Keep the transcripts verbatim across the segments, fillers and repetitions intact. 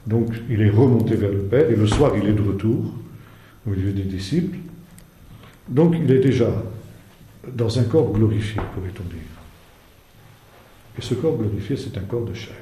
Donc il est remonté vers le Père, et le soir il est de retour au milieu des disciples. Donc il est déjà dans un corps glorifié, pourrait-on dire. Et ce corps glorifié, c'est un corps de chair.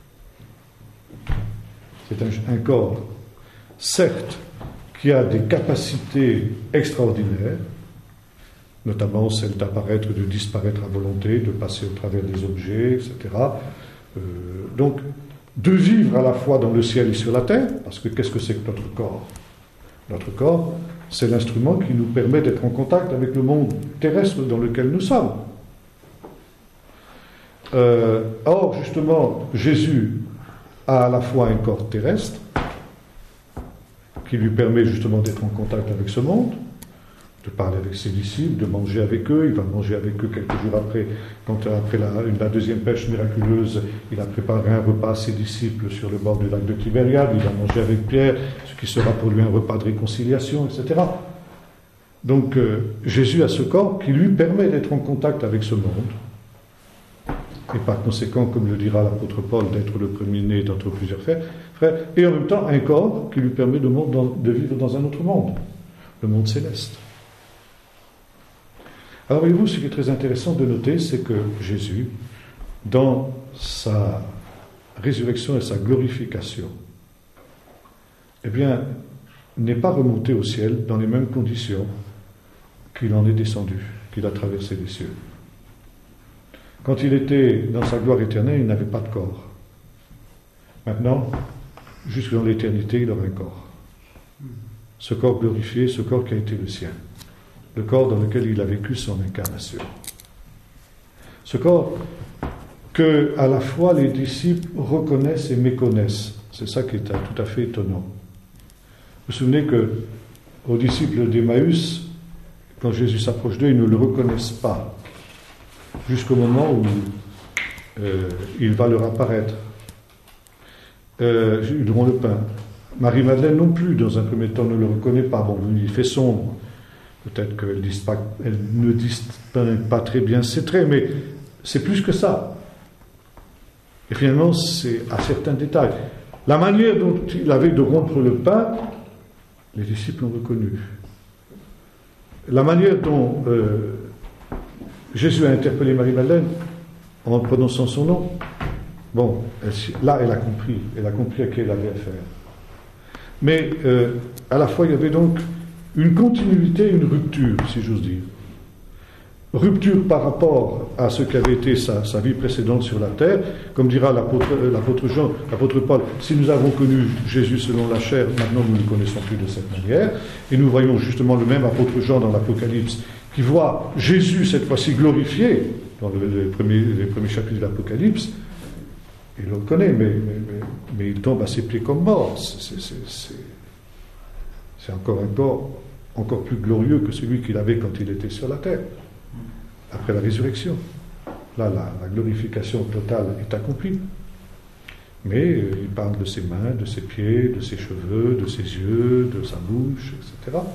C'est un, un corps, certes, qui a des capacités extraordinaires, notamment celle d'apparaître, de disparaître à volonté, de passer au travers des objets, et cetera. Euh, donc, de vivre à la fois dans le ciel et sur la terre, parce que qu'est-ce que c'est que notre corps ? Notre corps, c'est l'instrument qui nous permet d'être en contact avec le monde terrestre dans lequel nous sommes. Euh, or, justement, Jésus a à la fois un corps terrestre, qui lui permet justement d'être en contact avec ce monde, de parler avec ses disciples, de manger avec eux. Il va manger avec eux quelques jours après, quand après la, la deuxième pêche miraculeuse, il a préparé un repas à ses disciples sur le bord du lac de Tibériade. Il va manger avec Pierre, ce qui sera pour lui un repas de réconciliation, et cetera. Donc euh, Jésus a ce corps qui lui permet d'être en contact avec ce monde, et par conséquent, comme le dira l'apôtre Paul, d'être le premier-né d'entre plusieurs frères, et en même temps un corps qui lui permet de, de vivre dans un autre monde, le monde céleste. Alors voyez-vous, ce qui est très intéressant de noter, c'est que Jésus, dans sa résurrection et sa glorification, eh bien, n'est pas remonté au ciel dans les mêmes conditions qu'il en est descendu, qu'il a traversé les cieux. Quand il était dans sa gloire éternelle, il n'avait pas de corps. Maintenant, jusque dans l'éternité, il aura un corps. Ce corps glorifié, ce corps qui a été le sien. Le corps dans lequel il a vécu son incarnation. Ce corps que, à la fois, les disciples reconnaissent et méconnaissent. C'est ça qui est tout à fait étonnant. Vous vous souvenez que, aux disciples d'Emmaüs, quand Jésus s'approche d'eux, ils ne le reconnaissent pas, jusqu'au moment où euh, il va leur apparaître. Euh, ils auront le pain. Marie-Madeleine non plus, dans un premier temps, ne le reconnaît pas. Bon, il fait sombre. Peut-être qu'elle elle ne distingue pas très bien ses traits, mais c'est plus que ça. Et finalement, c'est à certains détails. La manière dont il avait de rompre le pain, les disciples l'ont reconnu. La manière dont euh, Jésus a interpellé Marie-Madeleine en prononçant son nom, bon, elle, là, elle a compris. Elle a compris à qui elle avait affaire. Mais euh, à la fois, il y avait donc une continuité, une rupture, si j'ose dire. Rupture par rapport à ce qu'avait été sa, sa vie précédente sur la terre. Comme dira l'apôtre, l'apôtre Jean, l'apôtre Paul, si nous avons connu Jésus selon la chair, maintenant nous ne le connaissons plus de cette manière. Et nous voyons justement le même apôtre Jean dans l'Apocalypse, qui voit Jésus cette fois-ci glorifié, dans le, les, premiers, les premiers chapitres de l'Apocalypse. Il le reconnaît, mais, mais, mais, mais il tombe à ses pieds comme mort. C'est, c'est, c'est, c'est encore un corps encore plus glorieux que celui qu'il avait quand il était sur la terre, après la résurrection. Là, la, la glorification totale est accomplie. Mais euh, il parle de ses mains, de ses pieds, de ses cheveux, de ses yeux, de sa bouche, et cetera.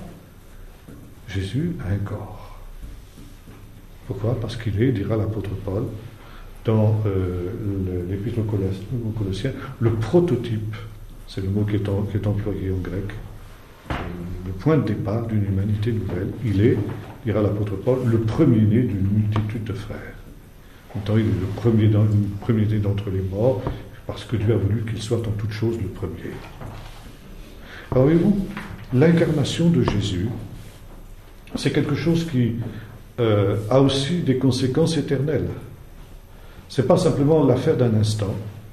Jésus a un corps. Pourquoi ? Parce qu'il est, dira l'apôtre Paul, dans euh, l'épître aux Colossiens, le prototype, c'est le mot qui est, en, qui est employé en grec, le point de départ d'une humanité nouvelle. Il est, dira l'apôtre Paul, le premier-né d'une multitude de frères. En même temps, il est le premier, le premier-né d'entre les morts, parce que Dieu a voulu qu'il soit en toute chose le premier. Alors voyez-vous, l'incarnation de Jésus, c'est quelque chose qui euh, a aussi des conséquences éternelles. Ce n'est pas simplement l'affaire d'un instant,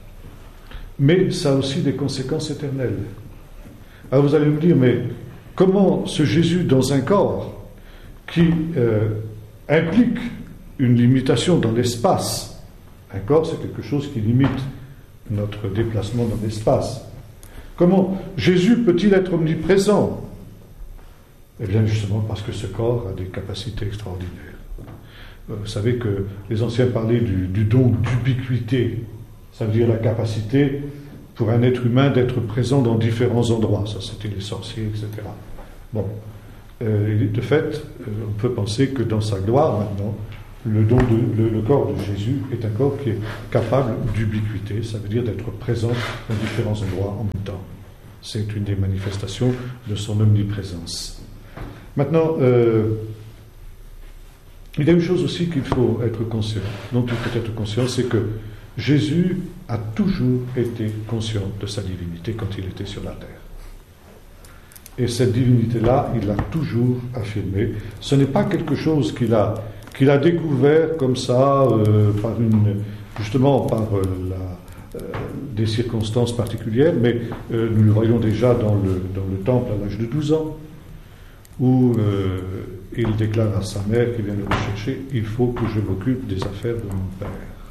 mais ça a aussi des conséquences éternelles. Alors vous allez me dire, mais comment ce Jésus dans un corps qui euh, implique une limitation dans l'espace, un corps c'est quelque chose qui limite notre déplacement dans l'espace, comment Jésus peut-il être omniprésent ? Eh bien justement parce que ce corps a des capacités extraordinaires. Vous savez que les anciens parlaient du, du don d'ubiquité, ça veut dire la capacité pour un être humain d'être présent dans différents endroits. Ça, c'était les sorciers, et cetera. Bon. Euh, de fait, euh, on peut penser que dans sa gloire, maintenant, le, don de, le, le corps de Jésus est un corps qui est capable d'ubiquité, ça veut dire d'être présent dans différents endroits en même temps. C'est une des manifestations de son omniprésence. Maintenant, euh, il y a une chose aussi qu'il faut être conscient, dont il faut être conscient, c'est que Jésus a toujours été conscient de sa divinité quand il était sur la terre. Et cette divinité-là, il l'a toujours affirmée. Ce n'est pas quelque chose qu'il a, qu'il a découvert comme ça, euh, par une, justement par euh, la, euh, des circonstances particulières, mais euh, nous le voyons déjà dans le, dans le temple à l'âge de douze ans, où euh, il déclare à sa mère qui vient le rechercher, « Il faut que je m'occupe des affaires de mon père ».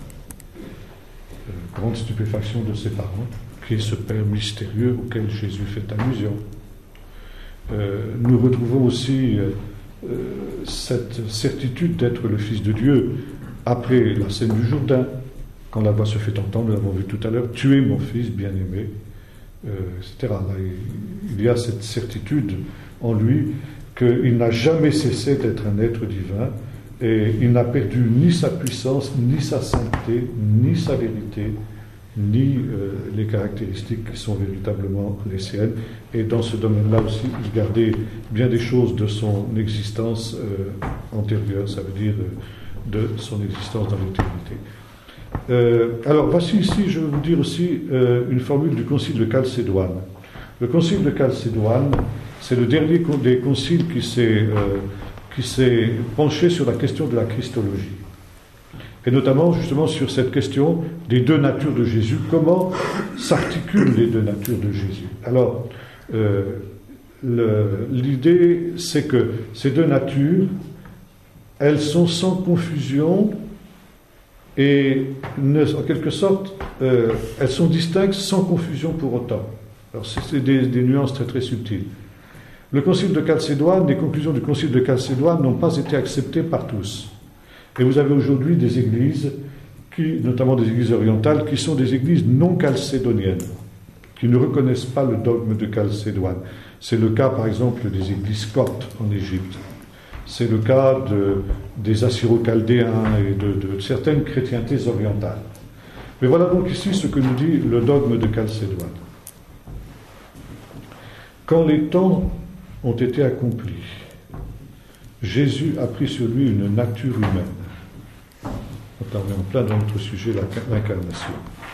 Euh, grande stupéfaction de ses parents, qui est ce Père mystérieux auquel Jésus fait allusion. Euh, nous retrouvons aussi euh, euh, cette certitude d'être le Fils de Dieu après la scène du Jourdain, quand la voix se fait entendre, nous l'avons vu tout à l'heure, « Tu es mon Fils bien-aimé », euh, et cetera. Là, il, il y a cette certitude en lui qu'il n'a jamais cessé d'être un être divin et il n'a perdu ni sa puissance, ni sa sainteté, ni sa vérité, ni euh, les caractéristiques qui sont véritablement les siennes. Et dans ce domaine-là aussi, il gardait bien des choses de son existence euh, antérieure, ça veut dire euh, de son existence dans l'éternité. Euh, alors voici ici, je vais vous dire aussi euh, une formule du Concile de Chalcédoine. Le Concile de Chalcédoine, c'est le dernier des conciles qui s'est, euh, qui s'est penché sur la question de la Christologie. Et notamment, justement, sur cette question des deux natures de Jésus. Comment s'articulent les deux natures de Jésus? Alors, euh, le, l'idée, c'est que ces deux natures, elles sont sans confusion et, ne, en quelque sorte, euh, elles sont distinctes sans confusion pour autant. Alors, c'est, c'est des, des nuances très, très subtiles. Le Concile de Chalcédoine, les conclusions du Concile de Chalcédoine n'ont pas été acceptées par tous. Et vous avez aujourd'hui des églises, qui, notamment des églises orientales, qui sont des églises non chalcédoniennes, qui ne reconnaissent pas le dogme de Chalcédoine. C'est le cas, par exemple, des églises coptes en Égypte. C'est le cas de, des Assyro-Chaldéens et de, de certaines chrétientés orientales. Mais voilà donc ici ce que nous dit le dogme de Chalcédoine. Quand les temps ont été accomplis, Jésus a pris sur lui une nature humaine. On est en plein dans notre sujet, l'incarnation.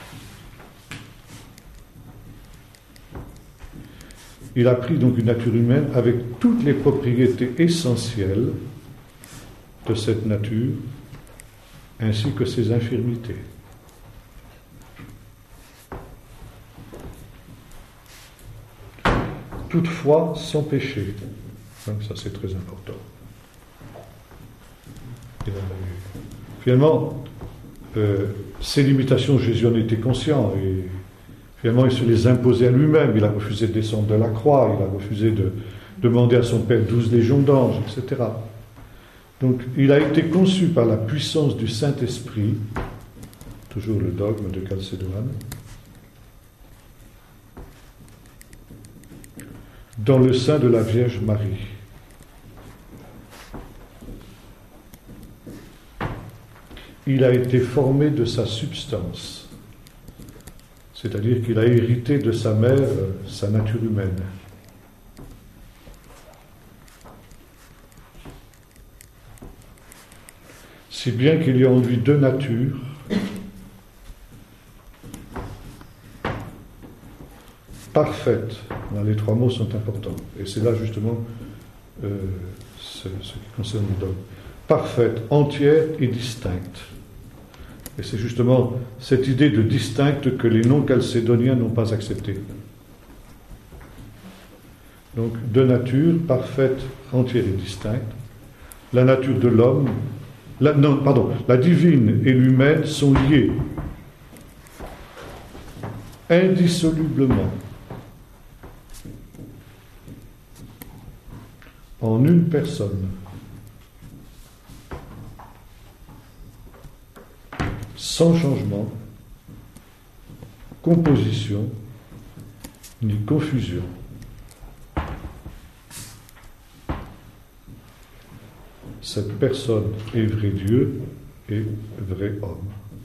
Il a pris donc une nature humaine avec toutes les propriétés essentielles de cette nature, ainsi que ses infirmités. Toutefois, sans péché. Donc ça, c'est très important. Finalement, euh, ces limitations, Jésus en était conscient et finalement il se les imposait à lui-même. Il a refusé de descendre de la croix, il a refusé de demander à son Père douze légions d'anges, et cetera. Donc il a été conçu par la puissance du Saint-Esprit, toujours le dogme de Chalcédoine, dans le sein de la Vierge Marie. Il a été formé de sa substance, c'est-à-dire qu'il a hérité de sa mère euh, sa nature humaine. Si bien qu'il y a en lui deux natures, parfaites. Les trois mots sont importants, et c'est là justement euh, ce, ce qui concerne le dogme. Parfaite, entière et distincte. Et c'est justement cette idée de distincte que les non-chalcédoniens n'ont pas acceptée. Donc, deux natures, parfaite, entière et distincte. La nature de l'homme, la, non, pardon, la divine et l'humaine sont liées indissolublement en une personne. Sans changement, composition, ni confusion. Cette personne est vrai Dieu, et vrai homme.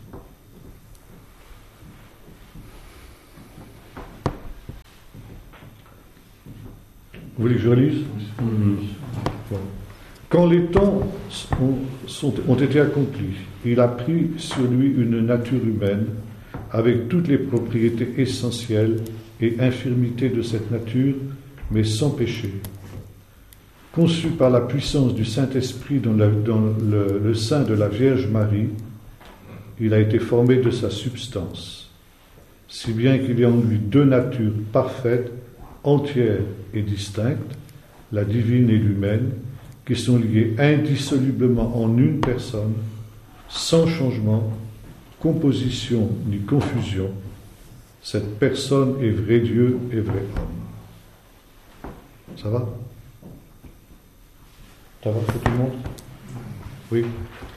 Vous voulez que je relise ? Bon. Quand les temps ont, sont, ont été accomplis, il a pris sur lui une nature humaine avec toutes les propriétés essentielles et infirmités de cette nature, mais sans péché. Conçu par la puissance du Saint-Esprit dans, la, dans le, le sein de la Vierge Marie, il a été formé de sa substance, si bien qu'il y a en lui deux natures parfaites, entières et distinctes, la divine et l'humaine, qui sont liées indissolublement en une personne, sans changement, composition ni confusion. Cette personne est vrai Dieu et vrai homme. Ça va ? Ça va pour tout le monde ? Oui.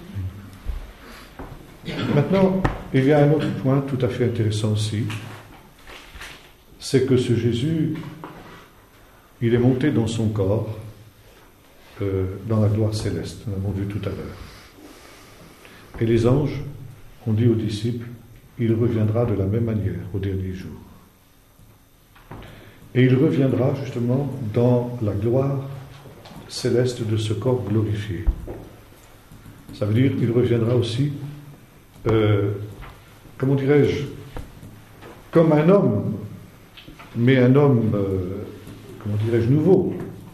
Maintenant, il y a un autre point tout à fait intéressant aussi, c'est que ce Jésus, il est monté dans son corps, euh, dans la gloire céleste, nous l'avons vu tout à l'heure. Et les anges ont dit aux disciples, il reviendra de la même manière au dernier jour. Et il reviendra justement dans la gloire céleste de ce corps glorifié. Ça veut dire qu'il reviendra aussi, euh, comment dirais-je, comme un homme, mais un homme, euh, comment dirais-je, nouveau.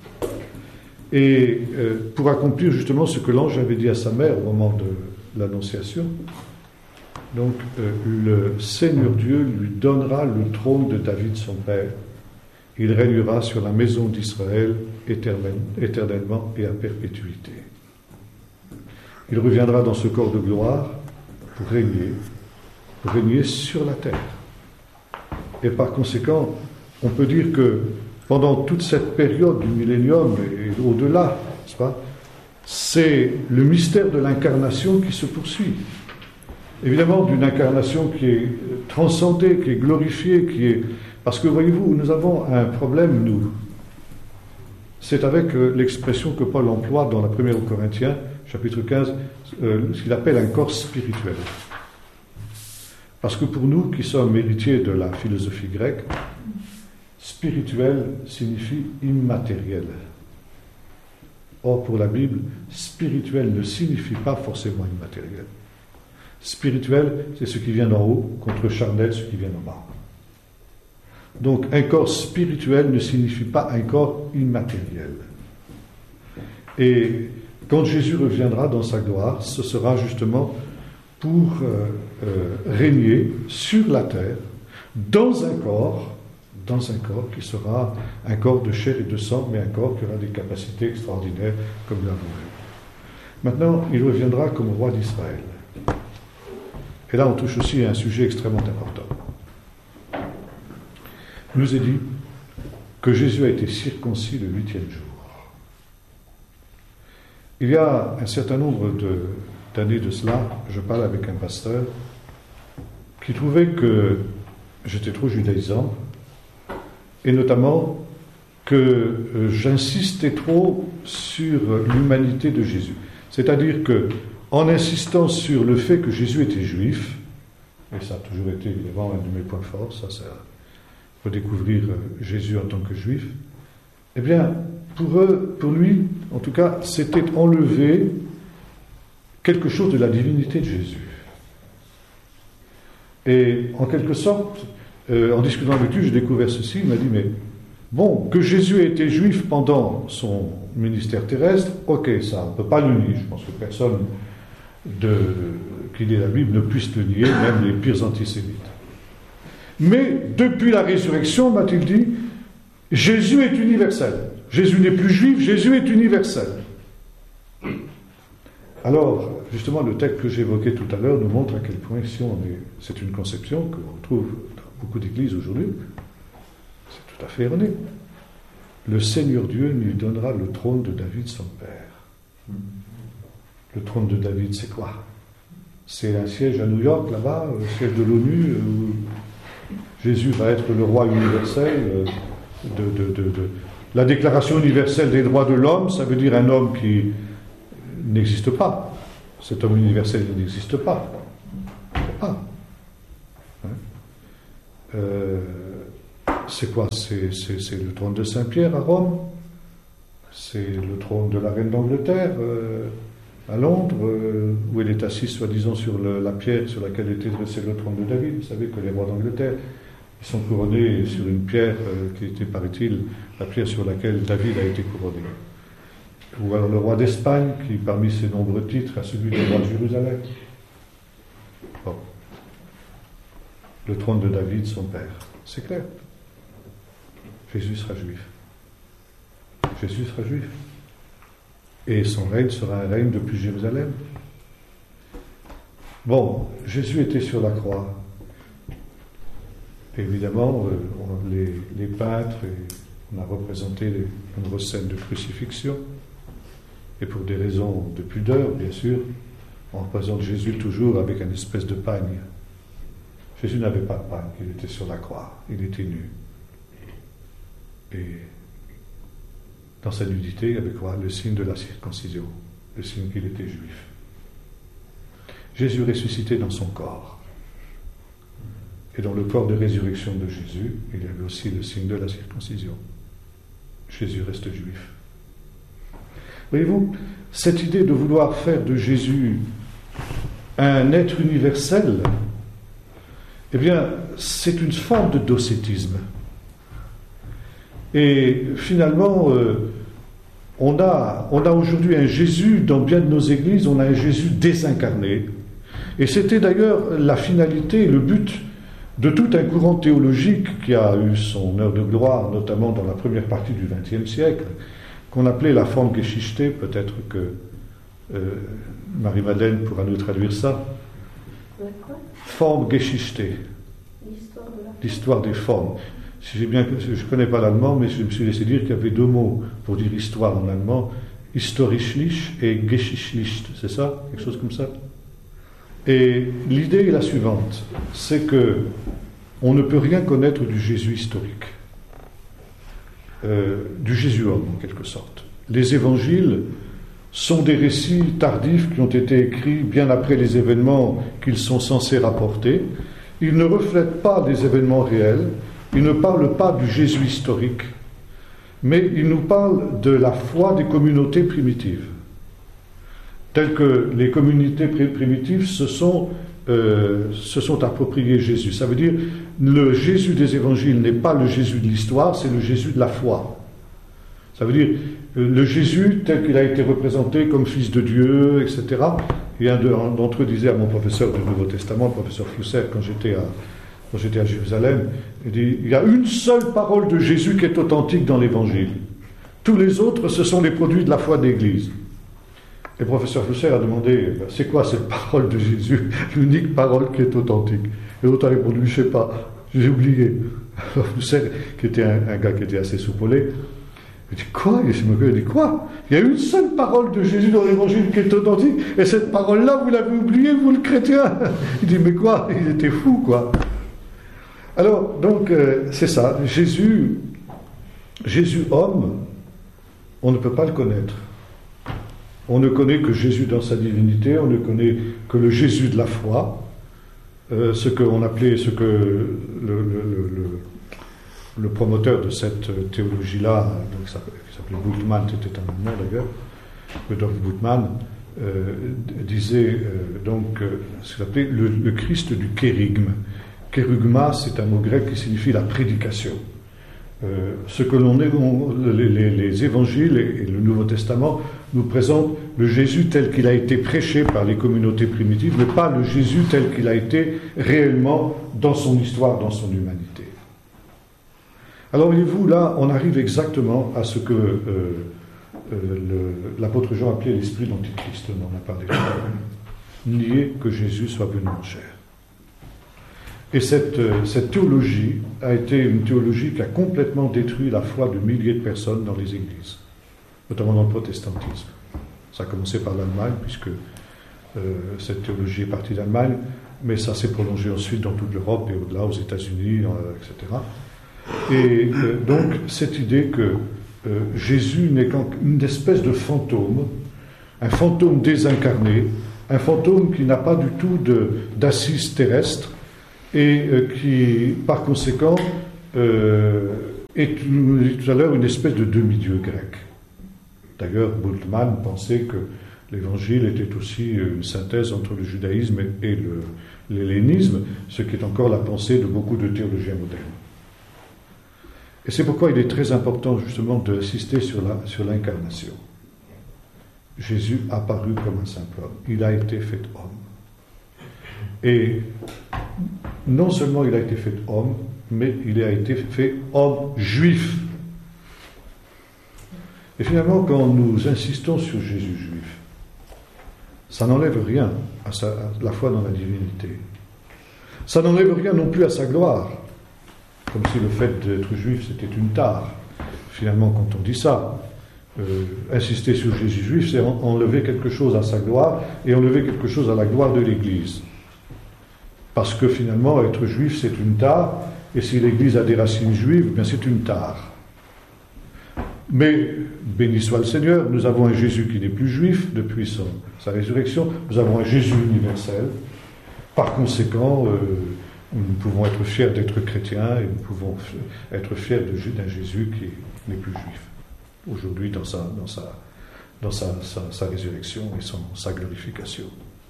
Et euh, pour accomplir justement ce que l'ange avait dit à sa mère au moment de l'Annonciation, donc euh, le Seigneur Dieu lui donnera le trône de David son père. Il régnera sur la maison d'Israël éternellement et à perpétuité. Il reviendra dans ce corps de gloire pour régner, pour régner sur la terre. Et par conséquent, on peut dire que pendant toute cette période du millénium et au-delà, n'est-ce pas, c'est le mystère de l'incarnation qui se poursuit. Évidemment, d'une incarnation qui est transcendée, qui est glorifiée, qui est... Parce que, voyez-vous, nous avons un problème, nous. C'est avec euh, l'expression que Paul emploie dans la première aux Corinthiens, chapitre quinze, euh, ce qu'il appelle un corps spirituel. Parce que pour nous, qui sommes héritiers de la philosophie grecque, spirituel signifie immatériel. Or, pour la Bible, spirituel ne signifie pas forcément immatériel. Spirituel, c'est ce qui vient d'en haut, contre charnel, ce qui vient d'en bas. Donc, un corps spirituel ne signifie pas un corps immatériel. Et quand Jésus reviendra dans sa gloire, ce sera justement pour euh, euh, régner sur la terre, dans un corps, dans un corps qui sera un corps de chair et de sang, mais un corps qui aura des capacités extraordinaires, comme nous l'avons vu. Maintenant, il reviendra comme roi d'Israël. Et là, on touche aussi à un sujet extrêmement important. Il nous est dit que Jésus a été circoncis le huitième jour. Il y a un certain nombre de, d'années de cela, je parle avec un pasteur qui trouvait que j'étais trop judaïsant, et notamment que euh, j'insistais trop sur l'humanité de Jésus. C'est-à-dire que, en insistant sur le fait que Jésus était juif, et ça a toujours été évidemment un de mes points forts, ça, ça redécouvrir Jésus en tant que juif, eh bien, pour eux, pour lui, en tout cas, c'était enlever quelque chose de la divinité de Jésus. Et en quelque sorte, euh, en discutant avec lui, j'ai découvert ceci, il m'a dit, mais bon, que Jésus ait été juif pendant son ministère terrestre, ok, ça, on ne peut pas le nier, je pense que personne de, qui lit la Bible ne puisse le nier, même les pires antisémites. Mais depuis la résurrection, m'a-t-il dit, Jésus est universel. Jésus n'est plus juif, Jésus est universel. Alors, justement, le texte que j'évoquais tout à l'heure nous montre à quel point, si on est, c'est une conception que l'on trouve dans beaucoup d'églises aujourd'hui, c'est tout à fait erroné. Le Seigneur Dieu lui donnera le trône de David, son père. Le trône de David, c'est quoi? C'est un siège à New York, là-bas, le siège de l'ONU, où Jésus va être le roi universel de, de, de, de... La Déclaration universelle des droits de l'homme, ça veut dire un homme qui n'existe pas. cet homme universel il n'existe pas. Ah. Hein? Euh, c'est quoi? c'est, c'est, c'est le trône de Saint-Pierre à Rome? C'est le trône de la reine d'Angleterre euh, à Londres, euh, où elle est assise soi-disant sur le, la pierre sur laquelle était dressé le trône de David. Vous savez que les rois d'Angleterre, ils sont couronnés sur une pierre euh, qui était, paraît-il, la pierre sur laquelle David a été couronné. Ou alors le roi d'Espagne, qui parmi ses nombreux titres a celui du roi de Jérusalem. Bon. Le trône de David, son père. C'est clair. Jésus sera juif. Jésus sera juif. Et son règne sera un règne depuis Jérusalem. Bon, Jésus était sur la croix. Évidemment, euh, on, les, les peintres, et on a représenté les nombreuses scènes de crucifixion. Et pour des raisons de pudeur, bien sûr, on représente Jésus toujours avec une espèce de pagne. Jésus n'avait pas de pagne, il était sur la croix, il était nu. Et dans sa nudité, il y avait quoi? Le signe de la circoncision, le signe qu'il était juif. Jésus ressuscité dans son corps. Et dans le corps de résurrection de Jésus, il y avait aussi le signe de la circoncision. Jésus reste juif. Voyez-vous, cette idée de vouloir faire de Jésus un être universel, eh bien, c'est une forme de docétisme. Et finalement, euh, on a, on a aujourd'hui un Jésus, dans bien de nos églises, on a un Jésus désincarné. Et c'était d'ailleurs la finalité, le but de tout un courant théologique qui a eu son heure de gloire, notamment dans la première partie du vingtième siècle, qu'on appelait la forme Geschichte, peut-être que euh, Marie-Madeleine pourra nous traduire ça. Quoi? Forme Geschichte. L'histoire, de la... L'histoire des formes. Si j'ai bien, je ne connais pas l'allemand, mais je me suis laissé dire qu'il y avait deux mots pour dire histoire en allemand, historischlich et geschichtlich, c'est ça? Quelque chose comme ça? Et l'idée est la suivante, c'est que on ne peut rien connaître du Jésus historique. Euh, du Jésus homme en quelque sorte. Les évangiles sont des récits tardifs qui ont été écrits bien après les événements qu'ils sont censés rapporter. Ils ne reflètent pas des événements réels, ils ne parlent pas du Jésus historique, mais ils nous parlent de la foi des communautés primitives, telles que les communautés primitives se sont, euh, se sont appropriées Jésus. Ça veut dire le Jésus des évangiles n'est pas le Jésus de l'histoire, c'est le Jésus de la foi. Ça veut dire le Jésus tel qu'il a été représenté comme fils de Dieu, et cetera. Et un d'entre eux disait à mon professeur du Nouveau Testament, le professeur Flousser, quand j'étais à, quand j'étais à Jérusalem, il dit, il y a une seule parole de Jésus qui est authentique dans l'Évangile. Tous les autres, ce sont les produits de la foi de l'Église. Et le professeur Flousser a demandé, c'est quoi cette parole de Jésus, l'unique parole qui est authentique? Et l'autre a répondu, je ne sais pas, j'ai oublié. Alors Flousser, qui était un, un gars qui était assez soupolé, il dit, quoi? Il dit, quoi? Il y a une seule parole de Jésus dans l'Évangile qui est authentique, et cette parole-là, vous l'avez oubliée, vous le chrétien? Il dit, mais quoi? Il était fou, quoi. Alors, donc, euh, c'est ça, Jésus, Jésus homme, on ne peut pas le connaître. On ne connaît que Jésus dans sa divinité, on ne connaît que le Jésus de la foi, euh, ce qu'on appelait, ce que le, le, le, le, le promoteur de cette théologie-là, donc, qui s'appelait Bultmann, c'était un Allemand d'ailleurs, Rudolf Bultmann, euh, disait euh, donc euh, ce qu'il appelait le, le Christ du kérygme. Kérygma, c'est un mot grec qui signifie la prédication. Euh, ce que l'on est, on, les, les, les évangiles et, et le Nouveau Testament nous présentent le Jésus tel qu'il a été prêché par les communautés primitives, mais pas le Jésus tel qu'il a été réellement dans son histoire, dans son humanité. Alors voyez-vous, là, on arrive exactement à ce que euh, euh, le, l'apôtre Jean appelait l'esprit d'antichrist, on en a parlé. Nier que Jésus soit venu en chair. Et cette, cette théologie a été une théologie qui a complètement détruit la foi de milliers de personnes dans les églises, notamment dans le protestantisme. Ça a commencé par l'Allemagne, puisque euh, cette théologie est partie d'Allemagne, mais ça s'est prolongé ensuite dans toute l'Europe et au-delà, aux États-Unis, euh, et cetera. Et euh, donc, cette idée que euh, Jésus n'est qu'une espèce de fantôme, un fantôme désincarné, un fantôme qui n'a pas du tout de, d'assise terrestre et euh, qui, par conséquent, euh, est, nous dit tout à l'heure, une espèce de demi-dieu grec. D'ailleurs, Bultmann pensait que l'Évangile était aussi une synthèse entre le judaïsme et le, l'hellénisme, ce qui est encore la pensée de beaucoup de théologiens modernes. Et c'est pourquoi il est très important justement d'insister sur, la, sur l'incarnation. Jésus apparu comme un simple homme. Il a été fait homme. Et non seulement il a été fait homme, mais il a été fait homme juif. Et finalement, quand nous insistons sur Jésus juif, ça n'enlève rien à, sa, à la foi dans la divinité. Ça n'enlève rien non plus à sa gloire. Comme si le fait d'être juif, c'était une tare. Finalement, quand on dit ça, euh, insister sur Jésus juif, c'est enlever quelque chose à sa gloire et enlever quelque chose à la gloire de l'Église. Parce que finalement, être juif, c'est une tare, et si l'Église a des racines juives, bien c'est une tare. Mais, béni soit le Seigneur, nous avons un Jésus qui n'est plus juif depuis son, sa résurrection, nous avons un Jésus universel. Par conséquent, euh, nous pouvons être fiers d'être chrétiens et nous pouvons être fiers de, d'un Jésus qui n'est plus juif. Aujourd'hui, dans sa, dans sa, dans sa, sa, sa résurrection et son, sa glorification.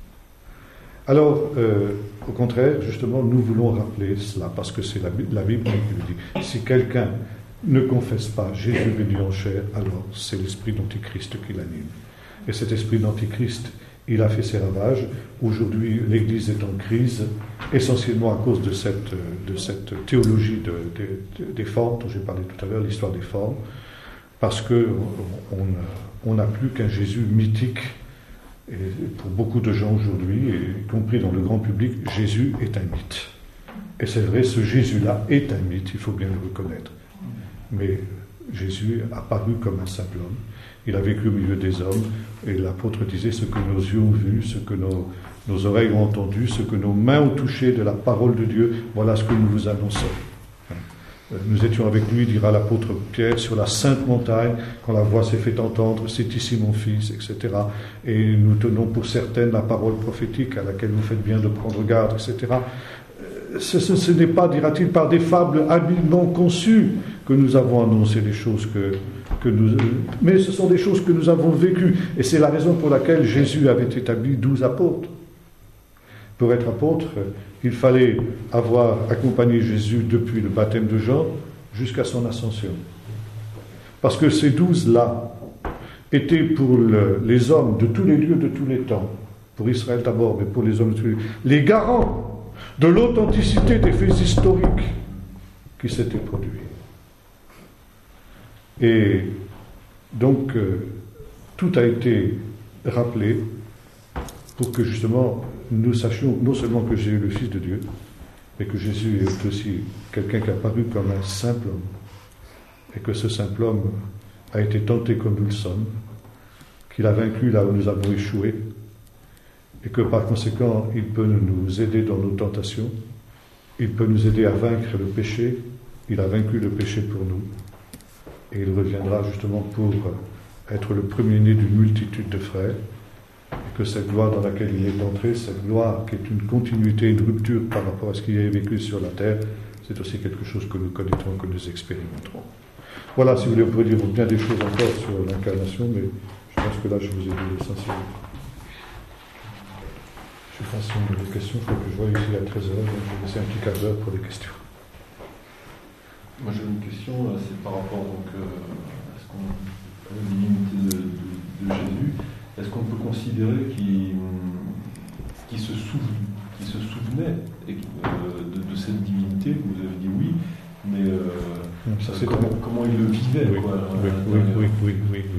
Alors, euh, au contraire, justement, nous voulons rappeler cela, parce que c'est la, la Bible qui le dit. Si quelqu'un ne confesse pas Jésus venu en chair, alors c'est l'esprit d'Antichrist qui l'anime. Et cet esprit d'Antichrist, il a fait ses ravages. Aujourd'hui, l'Église est en crise, essentiellement à cause de cette, de cette théologie de, de, de, des formes, dont j'ai parlé tout à l'heure, l'histoire des formes, parce qu'on n'a plus qu'un Jésus mythique. Et pour beaucoup de gens aujourd'hui, y compris dans le grand public, Jésus est un mythe. Et c'est vrai, ce Jésus-là est un mythe, il faut bien le reconnaître. Mais Jésus a paru comme un simple homme. Il a vécu au milieu des hommes, et l'apôtre disait ce que nos yeux ont vu, ce que nos, nos oreilles ont entendu, ce que nos mains ont touché de la parole de Dieu, voilà ce que nous vous annonçons. Nous étions avec lui, dira l'apôtre Pierre, sur la sainte montagne, quand la voix s'est fait entendre, c'est ici mon fils, et cetera. Et nous tenons pour certaine la parole prophétique à laquelle vous faites bien de prendre garde, et cetera. Ce, ce, ce n'est pas, dira-t-il, par des fables habilement conçues que nous avons annoncé des choses que, que nous... Mais ce sont des choses que nous avons vécues. Et c'est la raison pour laquelle Jésus avait établi douze apôtres. Pour être apôtre, il fallait avoir accompagné Jésus depuis le baptême de Jean jusqu'à son ascension. Parce que ces douze-là étaient pour le, les hommes de tous les lieux, de tous les temps, pour Israël d'abord, mais pour les hommes de tous les lieux, les garants de l'authenticité des faits historiques qui s'étaient produits. Et donc, euh, tout a été rappelé pour que justement nous sachions non seulement que Jésus est le Fils de Dieu, mais que Jésus est aussi quelqu'un qui a paru comme un simple homme, et que ce simple homme a été tenté comme nous le sommes, qu'il a vaincu là où nous avons échoué, et que par conséquent il peut nous aider dans nos tentations, il peut nous aider à vaincre le péché, il a vaincu le péché pour nous, et il reviendra justement pour être le premier-né d'une multitude de frères, et que cette gloire dans laquelle il est entré, cette gloire qui est une continuité, une rupture par rapport à ce qu'il a vécu sur la terre, c'est aussi quelque chose que nous connaîtrons, que nous expérimenterons. Voilà, si vous voulez, on pourrait dire bien des choses encore sur l'incarnation, mais je pense que là, je vous ai dit l'essentiel. Je fasse une des questions, il faut que je vois ici à treize heures, donc je vais laisser un petit quart d'heure pour les questions. Moi j'ai une question, c'est par rapport donc, à, ce qu'on, à la divinité de, de, de Jésus. Est-ce qu'on peut considérer qu'il, qu'il, se, souvenait, qu'il se souvenait de, de cette divinité? Vous avez dit oui, mais euh, ça, c'est comment, comment il le vivait oui, quoi, oui, oui, oui, oui, oui, oui.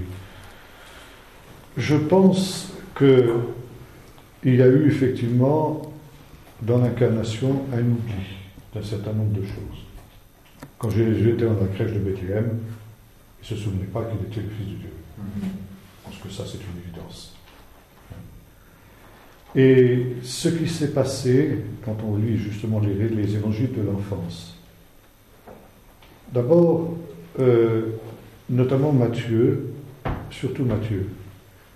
Je pense que il y a eu effectivement dans l'incarnation un oubli d'un certain nombre de choses. Quand Jésus était dans la crèche de Bethléem, il ne se souvenait pas qu'il était le Fils de Dieu. Mm-hmm. Je pense que ça, c'est une évidence. Et ce qui s'est passé, quand on lit justement les, les évangiles de l'enfance, d'abord, euh, notamment Matthieu, surtout Matthieu,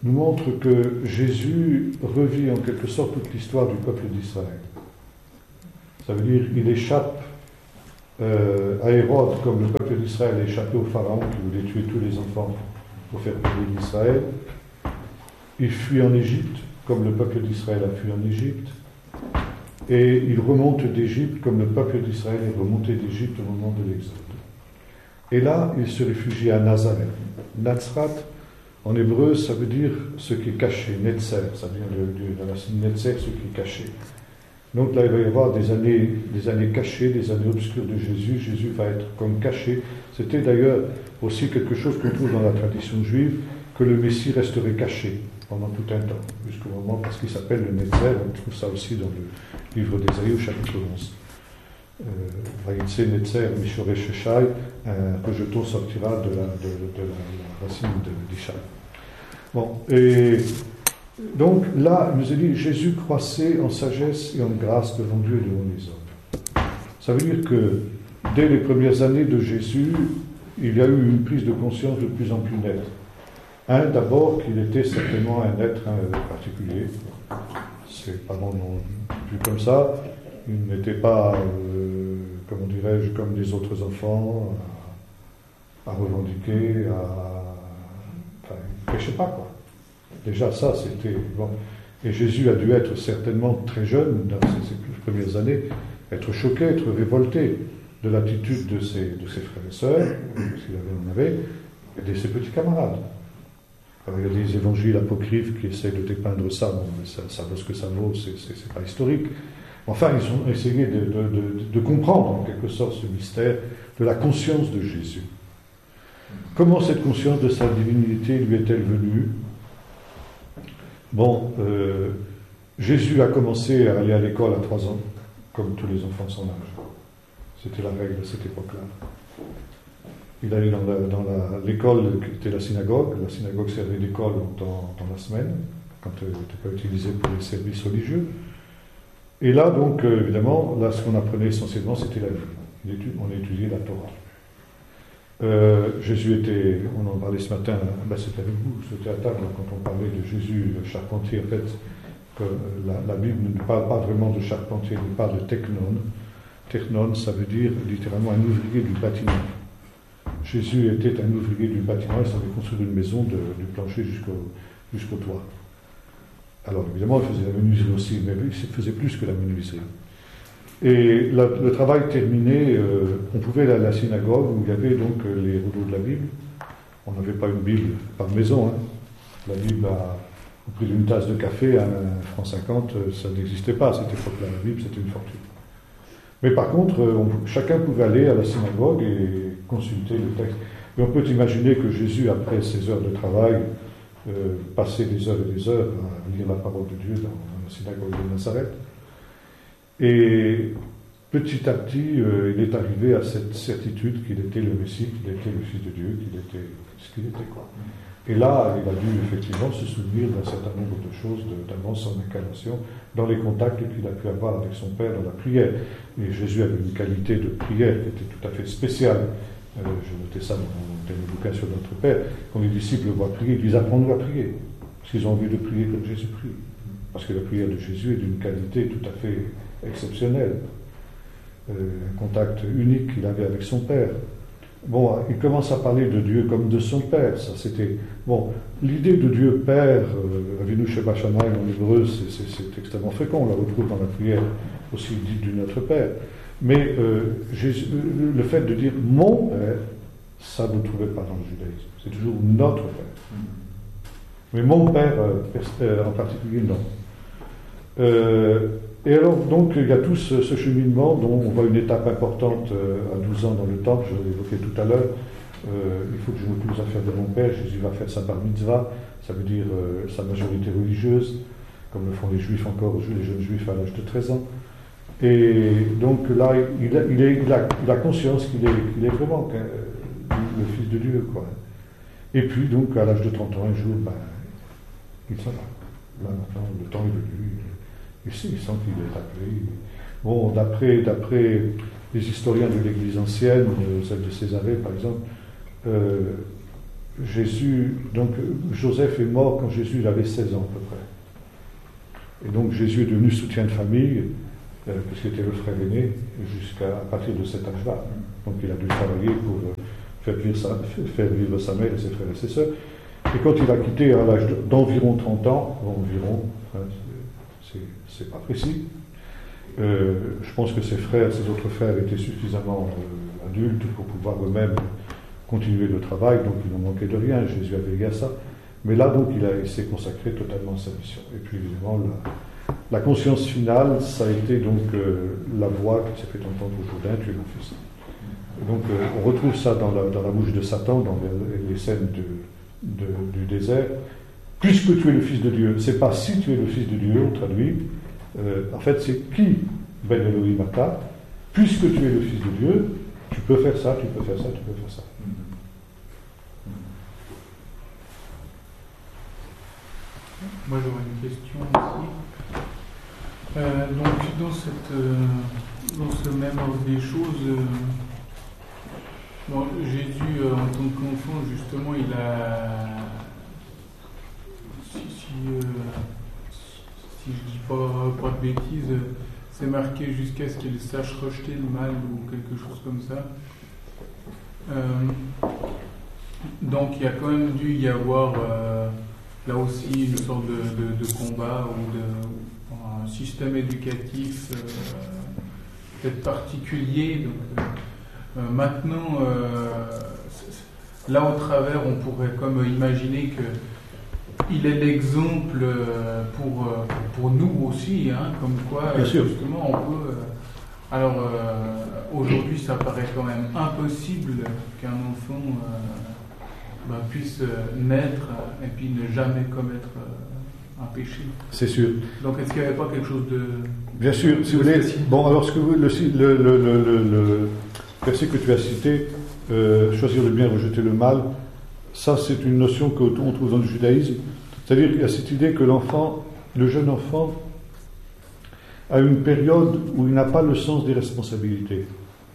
nous montre que Jésus revit en quelque sorte toute l'histoire du peuple d'Israël. Ça veut dire qu'il échappe euh, à Hérode, comme le peuple d'Israël a échappé au Pharaon qui voulait tuer tous les enfants pour faire payer d'Israël. Il fuit en Égypte, comme le peuple d'Israël a fui en Égypte. Et il remonte d'Égypte, comme le peuple d'Israël est remonté d'Égypte au moment de l'Exode. Et là, il se réfugie à Nazareth. Nazrat, en hébreu, ça veut dire ce qui est caché. Netzer, ça vient de, de, de la racine Netzer, ce qui est caché. Donc là, il va y avoir des années, des années cachées, des années obscures de Jésus. Jésus va être comme caché. C'était d'ailleurs aussi quelque chose qu'on trouve dans la tradition juive, que le Messie resterait caché pendant tout un temps, jusqu'au moment, parce qu'il s'appelle le Netzer. On trouve ça aussi dans le livre d'Ésaïe au chapitre onze. Vayitse Netzer Mishore Sheshai, un rejeton sortira de la, de, de la, la racine d'Ishai. Bon, et donc là, il nous a dit, Jésus croissait en sagesse et en grâce devant Dieu et devant les hommes. Ça veut dire que dès les premières années de Jésus, il y a eu une prise de conscience de plus en plus nette. Un, d'abord, qu'il était certainement un être un, particulier. C'est pas mon nom vu comme ça. Il n'était pas, euh, comment dirais-je, comme les autres enfants, à, à revendiquer, à... Enfin, il ne péchait pas, quoi. Déjà, ça, c'était... Bon. Et Jésus a dû être certainement très jeune, dans ses, ses premières années, être choqué, être révolté de l'attitude de ses, de ses frères et sœurs, s'il en avait, et de ses petits camarades. Alors, il y a des évangiles apocryphes qui essaient de dépeindre ça, bon, mais ça, ça vaut ce que ça vaut, c'est, c'est, c'est pas historique. Enfin, ils ont essayé de, de, de, de comprendre en quelque sorte ce mystère de la conscience de Jésus. Comment cette conscience de sa divinité lui est-elle venue ? Bon, euh, Jésus a commencé à aller à l'école à trois ans, comme tous les enfants de son âge. C'était la règle à cette époque-là. Il allait dans, la, dans la, l'école qui était la synagogue. La synagogue servait d'école dans, dans la semaine, quand elle n'était pas utilisée pour les services religieux. Et là, donc, euh, évidemment, là, ce qu'on apprenait essentiellement, c'était la vie. On étudiait la Torah. Euh, Jésus était, on en parlait ce matin, ben c'était avec vous, c'était à table, quand on parlait de Jésus, le charpentier, en fait, que la, la Bible ne parle pas vraiment de charpentier, elle parle de technon. Technon, ça veut dire littéralement un ouvrier du bâtiment. Jésus était un ouvrier du bâtiment, il savait construire une maison de, du plancher jusqu'au, jusqu'au toit. Alors évidemment, il faisait la menuiserie aussi, mais il faisait plus que la menuiserie. Et la, le travail terminé, euh, on pouvait aller à la synagogue où il y avait donc les rouleaux de la Bible. On n'avait pas une Bible par maison. Hein. La Bible, à, au prix d'une tasse de café, à un franc cinquante, ça n'existait pas à cette époque-là. La Bible, c'était une fortune. Mais par contre, on, chacun pouvait aller à la synagogue et consulter le texte. Et on peut imaginer que Jésus, après ses heures de travail, euh, passait des heures et des heures à lire la parole de Dieu dans, dans la synagogue de Nazareth. Et petit à petit, euh, il est arrivé à cette certitude qu'il était le Messie, qu'il était le Fils de Dieu, qu'il était ce qu'il était, quoi. Et là, il a dû effectivement se souvenir d'un certain nombre de choses de, d'avant son incarnation, dans les contacts qu'il a pu avoir avec son Père dans la prière. Et Jésus avait une qualité de prière qui était tout à fait spéciale. Euh, je notais ça dans mon bouquin sur notre Père. Quand les disciples le voient prier, ils disent apprends-nous à prier. Parce qu'ils ont envie de prier comme Jésus prie. Parce que la prière de Jésus est d'une qualité tout à fait exceptionnelle. Euh, un contact unique qu'il avait avec son Père. Bon, il commence à parler de Dieu comme de son Père. Ça, c'était bon. L'idée de Dieu Père, euh, Avinu Sheba Shamayim en hébreu, c'est, c'est, c'est extrêmement fréquent. On la retrouve dans la prière aussi dite du Notre Père. Mais euh, Jésus, le fait de dire mon Père, ça vous ne trouvez pas dans le judaïsme. C'est toujours notre Père. Mais mon Père euh, en particulier, non. Euh, Et alors, donc, il y a tout ce, ce cheminement dont on voit une étape importante euh, à douze ans dans le temple, je l'ai évoqué tout à l'heure. Euh, il faut que je m'occupe des affaires de mon père. Jésus va faire sa bar mitzvah, ça veut dire euh, sa majorité religieuse, comme le font les juifs encore, les jeunes juifs à l'âge de treize ans. Et donc là, il a, il est, il a, il a conscience qu'il est, qu'il est vraiment euh, le Fils de Dieu, quoi. Et puis, donc, à l'âge de trente ans, un jour, ben, il s'en va. Là, maintenant, le temps est venu. Et si, il sent qu'il est appelé. Bon, d'après, d'après les historiens de l'Église ancienne, celle de Césarée par exemple, euh, Jésus, donc Joseph est mort quand Jésus il avait seize ans à peu près. Et donc Jésus est devenu soutien de famille, euh, puisqu'il était le frère aîné, jusqu'à à partir de cet âge-là. Donc il a dû travailler pour euh, faire, vivre sa, faire vivre sa mère et ses frères et ses sœurs. Et quand il a quitté à l'âge d'environ trente ans, environ, enfin, c'est, c'est pas précis, euh, je pense que ses frères, ses autres frères étaient suffisamment euh, adultes pour pouvoir eux-mêmes continuer le travail, donc il n'en manquait de rien, Jésus avait lié à ça. Mais là, donc, il, a, il s'est consacré totalement à sa mission. Et puis, évidemment, la, la conscience finale, ça a été donc euh, la voix qui s'est fait entendre au Jourdain, tu es mon fils. Et donc, euh, on retrouve ça dans la, dans la bouche de Satan, dans les, les scènes de, de, du désert. Puisque tu es le fils de Dieu, c'est pas si tu es le fils de Dieu, on traduit. Euh, en fait, c'est qui Ben Elohim Ata. Puisque tu es le fils de Dieu, tu peux faire ça, tu peux faire ça, tu peux faire ça. Moi j'aurais une question aussi. Euh, donc dans, cette, euh, dans ce même ordre des choses, euh, bon, Jésus euh, en tant qu'enfant justement il a, si, si, euh, si, si je dis pas, pas de bêtises, euh, c'est marqué jusqu'à ce qu'il sache rejeter le mal ou quelque chose comme ça. Euh, donc il y a quand même dû y avoir euh, là aussi une sorte de, de, de combat ou de, un système éducatif euh, peut-être particulier. Donc, euh, euh, maintenant, euh, là au travers, on pourrait comme imaginer que il est l'exemple pour, pour nous aussi, hein, comme quoi Bien sûr. Justement on peut. Euh, alors euh, aujourd'hui, ça paraît quand même impossible qu'un enfant euh, bah, puisse naître et puis ne jamais commettre euh, un péché. C'est sûr. Donc est-ce qu'il n'y avait pas quelque chose de... Bien sûr, si vous voulez. Bon, alors ce que vous, le, le, le, le, le verset que tu as cité, euh, choisir le bien, rejeter le mal, ça c'est une notion qu'on trouve dans le judaïsme. C'est-à-dire qu'il y a cette idée que l'enfant, le jeune enfant, a une période où il n'a pas le sens des responsabilités.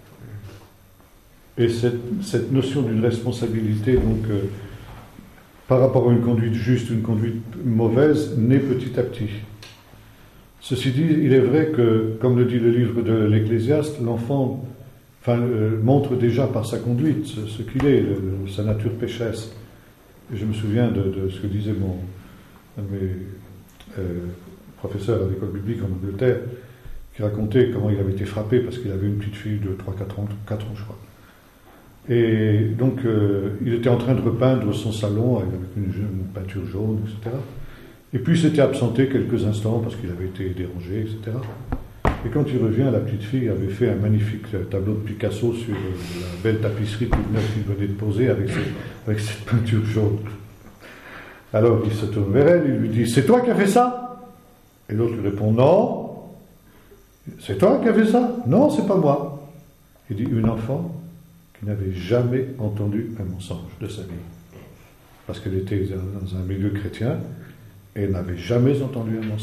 Et cette, cette notion d'une responsabilité, donc, euh, par rapport à une conduite juste, une conduite mauvaise, naît petit à petit. Ceci dit, il est vrai que, comme le dit le livre de l'Ecclésiaste, l'enfant enfin, euh, montre déjà par sa conduite ce, ce qu'il est, le, sa nature pécheresse. Et je me souviens de, de ce que disait mon, un de mes euh, professeurs à l'école biblique en Angleterre, qui racontait comment il avait été frappé parce qu'il avait une petite fille de trois quatre ans, quatre ans je crois. Et donc, euh, il était en train de repeindre son salon avec une, une peinture jaune, et cetera. Et puis, il s'était absenté quelques instants parce qu'il avait été dérangé, et cetera. Et quand il revient, la petite fille avait fait un magnifique tableau de Picasso sur la belle tapisserie toute neuve qu'il venait de poser avec, ses, avec cette peinture jaune. Alors, il se tourne vers elle, il lui dit « C'est toi qui as fait ça ?» Et l'autre lui répond « Non. » « C'est toi qui as fait ça ?»« Non, c'est pas moi. » Il dit « Une enfant qui n'avait jamais entendu un mensonge de sa vie. Parce qu'elle était dans un milieu chrétien et elle n'avait jamais entendu un mensonge. »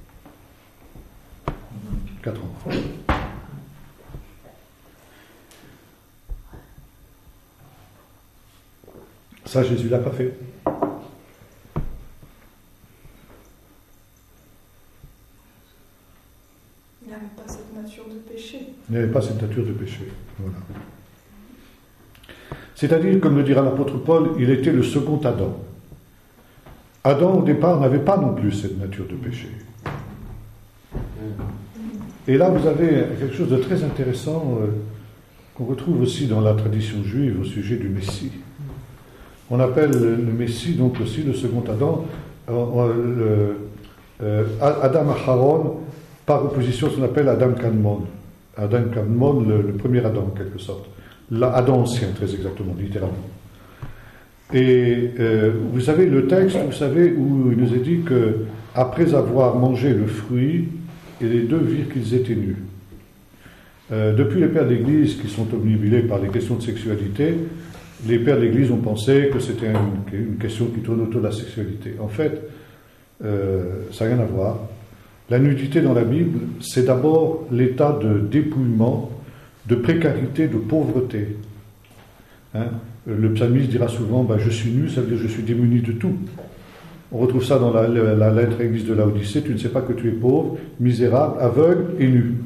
Quatre ans. Ça, Jésus ne l'a pas fait. Il n'avait pas cette nature de péché. Il n'y avait pas cette nature de péché. Voilà. C'est-à-dire, comme le dira l'apôtre Paul, il était le second Adam. Adam, au départ, n'avait pas non plus cette nature de péché. Et là, vous avez quelque chose de très intéressant euh, qu'on retrouve aussi dans la tradition juive au sujet du Messie. On appelle le Messie, donc aussi le second Adam, euh, le, euh, Adam Aharon, par opposition, ce qu'on appelle Adam Kadmon. Adam Kadmon, le, le premier Adam, en quelque sorte. L'Adam ancien, très exactement, littéralement. Et euh, vous savez, le texte, vous savez, où il nous est dit que après avoir mangé le fruit, et les deux virent qu'ils étaient nus. Euh, depuis les pères d'Église qui sont obnubilés par les questions de sexualité, les pères d'Église ont pensé que c'était une, une question qui tourne autour de la sexualité. En fait, euh, ça n'a rien à voir. La nudité dans la Bible, c'est d'abord l'état de dépouillement, de précarité, de pauvreté. Hein. Le psalmiste dira souvent ben, « je suis nu », ça veut dire « je suis démuni de tout ». On retrouve ça dans la, la, la lettre à l'église de Laodicée, tu ne sais pas que tu es pauvre, misérable, aveugle et nu.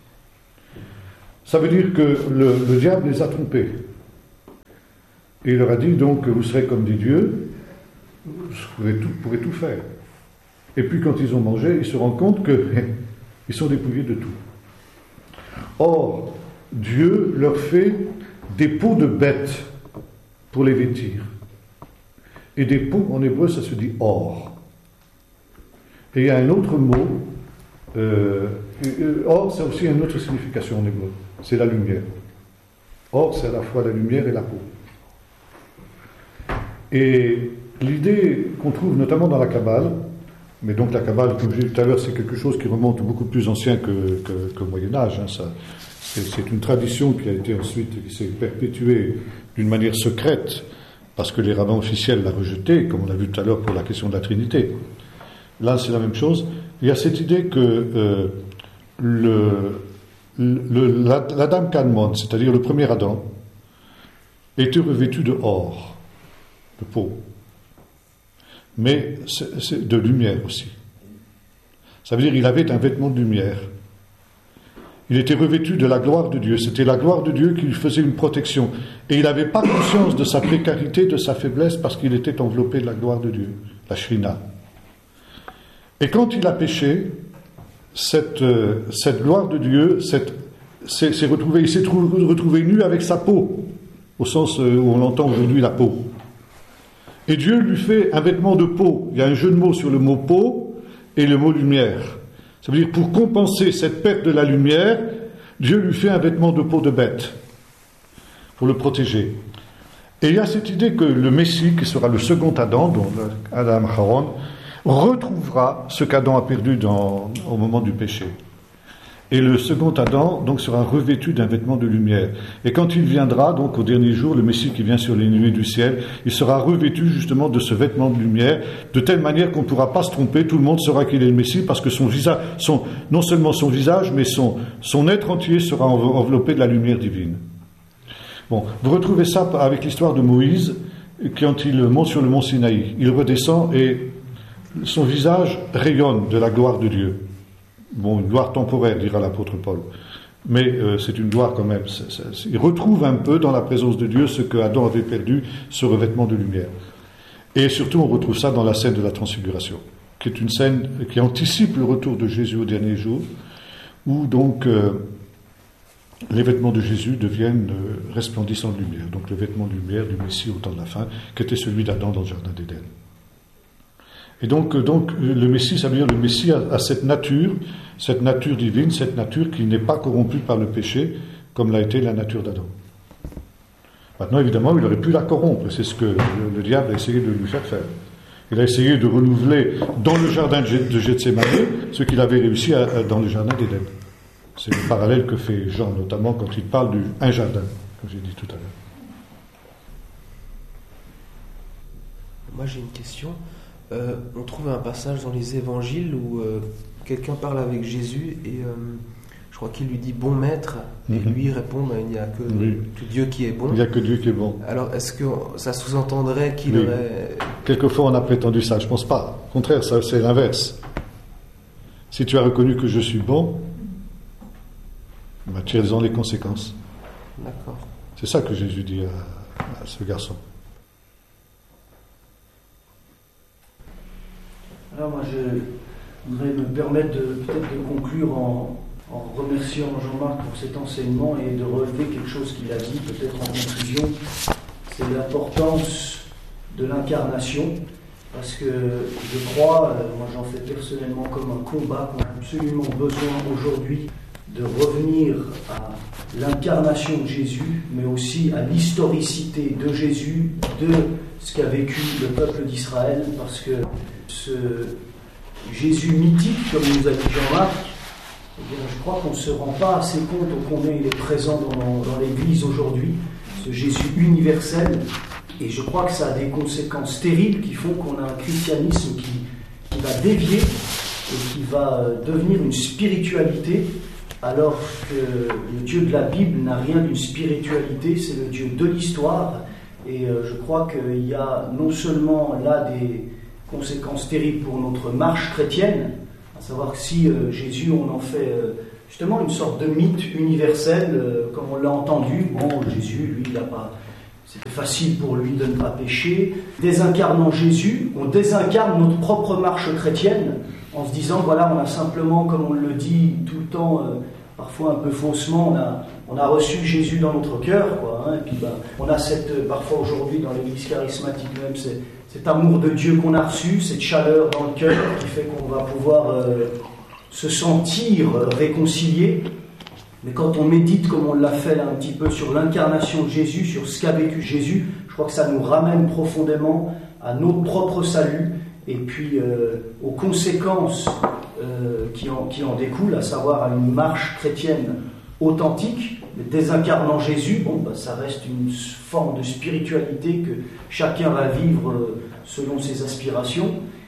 Ça veut dire que le, le diable les a trompés. Et il leur a dit donc que vous serez comme des dieux, vous pourrez tout, pourrez tout faire. Et puis quand ils ont mangé, ils se rendent compte qu'ils sont dépouillés de tout. Or, Dieu leur fait des peaux de bêtes pour les vêtir. Et des peaux, en hébreu, ça se dit or. Et il y a un autre mot, euh, or, ça a aussi une autre signification en hébreu, c'est la lumière. Or, c'est à la fois la lumière et la peau. Et l'idée qu'on trouve notamment dans la Kabbale, mais donc la Kabbale, comme je l'ai dit tout à l'heure, c'est quelque chose qui remonte beaucoup plus ancien que, que, que au Moyen-Âge. Hein, ça, c'est, c'est une tradition qui a été ensuite, qui s'est perpétuée d'une manière secrète, parce que les rabbins officiels l'ont rejetée, comme on l'a vu tout à l'heure pour la question de la Trinité. Là, c'est la même chose. Il y a cette idée que euh, le, le, la, la dame Kadmon, c'est-à-dire le premier Adam, était revêtu de or, de peau, mais c'est, c'est de lumière aussi. Ça veut dire qu'il avait un vêtement de lumière. Il était revêtu de la gloire de Dieu. C'était la gloire de Dieu qui lui faisait une protection. Et il n'avait pas conscience de sa précarité, de sa faiblesse, parce qu'il était enveloppé de la gloire de Dieu, la Shrina. Et quand il a péché, cette, euh, cette gloire de Dieu cette, s'est, s'est retrouvé, il s'est trouvé, retrouvé nu avec sa peau, au sens où on l'entend aujourd'hui, la peau. Et Dieu lui fait un vêtement de peau. Il y a un jeu de mots sur le mot peau et le mot lumière. Ça veut dire, pour compenser cette perte de la lumière, Dieu lui fait un vêtement de peau de bête, pour le protéger. Et il y a cette idée que le Messie, qui sera le second Adam, dont Adam Haron, retrouvera ce qu'Adam a perdu dans, au moment du péché. Et le second Adam, donc, sera revêtu d'un vêtement de lumière. Et quand il viendra, donc, au dernier jour, le Messie qui vient sur les nuées du ciel, il sera revêtu, justement, de ce vêtement de lumière, de telle manière qu'on ne pourra pas se tromper, tout le monde saura qu'il est le Messie, parce que son visage, son, non seulement son visage, mais son, son être entier sera enveloppé de la lumière divine. Bon, vous retrouvez ça avec l'histoire de Moïse, quand il monte sur le mont Sinaï. Il redescend et son visage rayonne de la gloire de Dieu. Bon, une gloire temporaire, dira l'apôtre Paul. Mais euh, c'est une gloire quand même. C'est, c'est, il retrouve un peu dans la présence de Dieu ce que Adam avait perdu, ce revêtement de lumière. Et surtout, on retrouve ça dans la scène de la transfiguration, qui est une scène qui anticipe le retour de Jésus au dernier jour, où donc euh, les vêtements de Jésus deviennent euh, resplendissants de lumière. Donc le vêtement de lumière du Messie au temps de la fin, qui était celui d'Adam dans le jardin d'Éden. Et donc, donc, le Messie, ça veut dire le Messie a, a cette nature, cette nature divine, cette nature qui n'est pas corrompue par le péché, comme l'a été la nature d'Adam. Maintenant, évidemment, il aurait pu la corrompre, c'est ce que le, le diable a essayé de lui faire faire. Il a essayé de renouveler dans le jardin de Gethsémane ce qu'il avait réussi à, à, dans le jardin d'Éden. C'est le parallèle que fait Jean, notamment quand il parle du un jardin, comme j'ai dit tout à l'heure. Moi, j'ai une question. Euh, on trouve un passage dans les évangiles où euh, quelqu'un parle avec Jésus et euh, je crois qu'il lui dit bon maître et mm-hmm. lui répond ben, il n'y a que, oui. que Dieu qui est bon. Il n'y a que Dieu qui est bon. Alors est-ce que ça sous-entendrait qu'il oui. aurait... Quelquefois on a prétendu ça, je ne pense pas. Au contraire, ça, c'est l'inverse. Si tu as reconnu que je suis bon, ben, tu es dans les conséquences. D'accord. C'est ça que Jésus dit à, à ce garçon. Alors moi je voudrais me permettre de, peut-être de conclure en, en remerciant Jean-Marc pour cet enseignement et de relever quelque chose qu'il a dit peut-être en conclusion, c'est l'importance de l'incarnation, parce que je crois, moi j'en fais personnellement comme un combat qu'on a absolument besoin aujourd'hui de revenir à l'incarnation de Jésus, mais aussi à l'historicité de Jésus, de ce qu'a vécu le peuple d'Israël, parce que ce Jésus mythique, comme nous a dit Jean-Marc, eh bien, je crois qu'on ne se rend pas assez compte au combien il est présent dans, dans l'Église aujourd'hui, ce Jésus universel, et je crois que ça a des conséquences terribles qui font qu'on a un christianisme qui, qui va dévier et qui va devenir une spiritualité alors que le Dieu de la Bible n'a rien d'une spiritualité, c'est le Dieu de l'histoire. Et euh, je crois qu'il y a non seulement là des conséquences terribles pour notre marche chrétienne, à savoir que si euh, Jésus, on en fait euh, justement une sorte de mythe universel, euh, comme on l'a entendu, bon, Jésus, lui, il n'a pas... C'était facile pour lui de ne pas pécher. Désincarnant Jésus, on désincarne notre propre marche chrétienne en se disant, voilà, on a simplement, comme on le dit tout le temps, euh, parfois un peu faussement, on a, on a reçu Jésus dans notre cœur, quoi. Hein, et puis ben, on a cette, euh, parfois aujourd'hui dans l'église charismatique même, c'est, cet amour de Dieu qu'on a reçu, cette chaleur dans le cœur qui fait qu'on va pouvoir euh, se sentir euh, réconcilié. Mais quand on médite, comme on l'a fait là un petit peu, sur l'incarnation de Jésus, sur ce qu'a vécu Jésus, je crois que ça nous ramène profondément à notre propre salut et puis euh, aux conséquences euh, qui, en, qui en découlent, à savoir à une marche chrétienne authentique. Mais désincarnant Jésus, bon, bah, ça reste une forme de spiritualité que chacun va vivre euh, selon ses aspirations.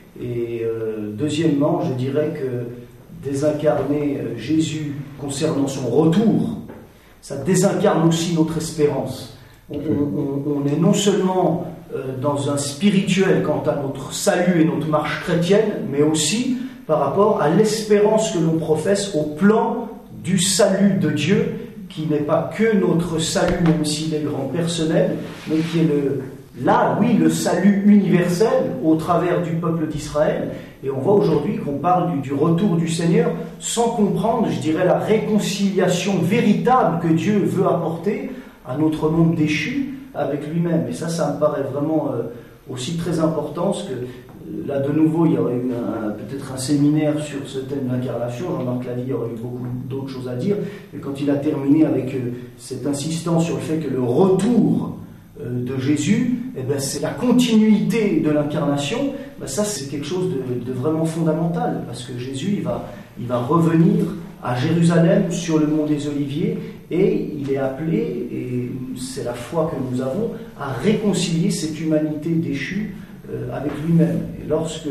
Et euh, deuxièmement, je dirais que désincarner Jésus concernant son retour, ça désincarne aussi notre espérance. On, on, on est non seulement euh, dans un spirituel quant à notre salut et notre marche chrétienne, mais aussi par rapport à l'espérance que l'on professe au plan du salut de Dieu, qui n'est pas que notre salut, même s'il est grand personnel, mais qui est le, là, oui, le salut universel au travers du peuple d'Israël. Et on voit aujourd'hui qu'on parle du, du retour du Seigneur sans comprendre, je dirais, la réconciliation véritable que Dieu veut apporter à notre monde déchu avec lui-même. Et ça, ça me paraît vraiment euh, aussi très important, parce que euh, là, de nouveau, il y aurait eu un, peut-être un séminaire sur ce thème d'incarnation. Jean-Marc l'a dit, il y aurait eu beaucoup d'autres choses à dire. Et quand il a terminé avec euh, cette insistance sur le fait que le retour de Jésus, eh ben, c'est la continuité de l'incarnation. Ben, ça, c'est quelque chose de, de vraiment fondamental, parce que Jésus, il va, il va revenir à Jérusalem sur le mont des Oliviers, et il est appelé, et c'est la foi que nous avons, à réconcilier cette humanité déchue euh, avec lui-même. Et lorsque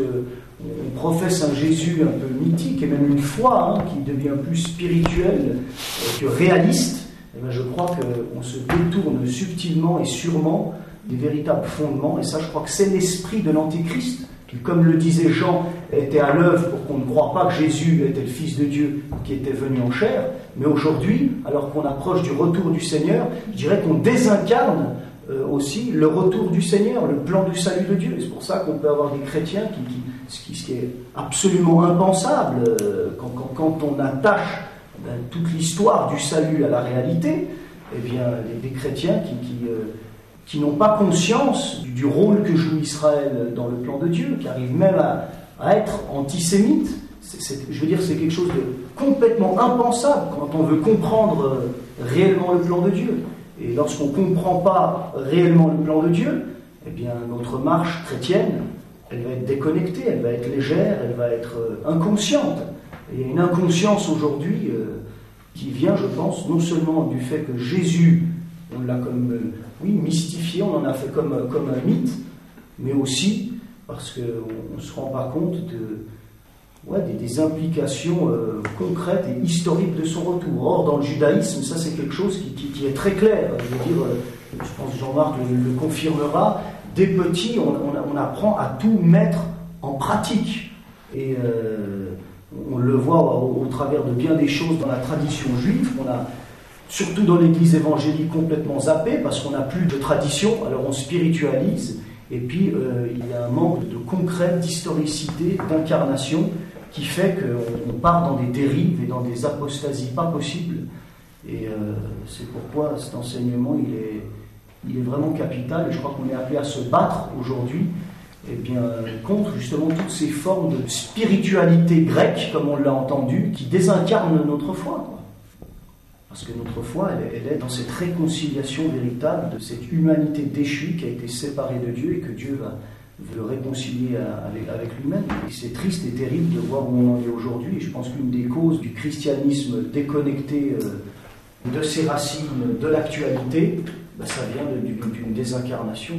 on professe un Jésus un peu mythique, et même une foi hein, qui devient plus spirituelle euh, que réaliste, eh bien, je crois qu'on se détourne subtilement et sûrement des véritables fondements. Et ça, je crois que c'est l'esprit de l'Antéchrist, qui, comme le disait Jean, était à l'œuvre pour qu'on ne croie pas que Jésus était le Fils de Dieu qui était venu en chair. Mais aujourd'hui, alors qu'on approche du retour du Seigneur, je dirais qu'on désincarne euh, aussi le retour du Seigneur, le plan du salut de Dieu. Et c'est pour ça qu'on peut avoir des chrétiens qui, qui, ce, qui ce qui est absolument impensable euh, quand, quand, quand on attache ben, toute l'histoire du salut à la réalité, eh bien, des, des chrétiens qui, qui, euh, qui n'ont pas conscience du, du rôle que joue Israël dans le plan de Dieu, qui arrivent même à, à être antisémites. C'est, c'est, je veux dire, c'est quelque chose de complètement impensable quand on veut comprendre euh, réellement le plan de Dieu. Et lorsqu'on ne comprend pas réellement le plan de Dieu, eh bien, notre marche chrétienne, elle va être déconnectée, elle va être légère, elle va être euh, inconsciente. Et il y a une inconscience aujourd'hui euh, qui vient, je pense, non seulement du fait que Jésus, on l'a comme, euh, oui, mystifié, on en a fait comme, comme un mythe, mais aussi parce qu'on ne se rend pas compte de, ouais, des, des implications euh, concrètes et historiques de son retour. Or, dans le judaïsme, ça c'est quelque chose qui, qui, qui est très clair. Je veux dire, euh, je pense que Jean-Marc le, le confirmera, dès petit, on, on, on apprend à tout mettre en pratique. Et euh, on le voit au, au travers de bien des choses dans la tradition juive. On a, surtout dans l'église évangélique, complètement zappé, parce qu'on n'a plus de tradition, alors on spiritualise, et puis euh, il y a un manque de concret, d'historicité, d'incarnation, qui fait qu'on part dans des dérives et dans des apostasies pas possibles. Et euh, c'est pourquoi cet enseignement, il est, il est vraiment capital, et je crois qu'on est appelé à se battre aujourd'hui, eh bien, contre justement toutes ces formes de spiritualité grecque, comme on l'a entendu, qui désincarnent notre foi, quoi. Parce que notre foi, elle, elle est dans cette réconciliation véritable de cette humanité déchue qui a été séparée de Dieu et que Dieu va, veut réconcilier avec, avec lui-même. Et c'est triste et terrible de voir où on en est aujourd'hui. Et je pense qu'une des causes du christianisme déconnecté euh, de ses racines, de l'actualité, ben, ça vient de, d'une, d'une désincarnation.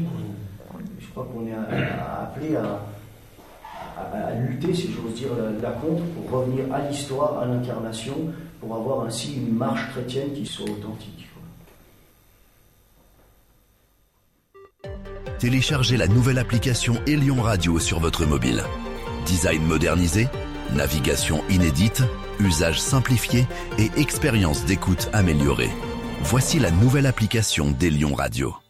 Je crois qu'on est appelé à, à, à lutter, si j'ose dire, là contre, pour revenir à l'histoire, à l'incarnation, pour avoir ainsi une marche chrétienne qui soit authentique. Téléchargez la nouvelle application Elion Radio sur votre mobile. Design modernisé, navigation inédite, usage simplifié et expérience d'écoute améliorée. Voici la nouvelle application d'Elion Radio.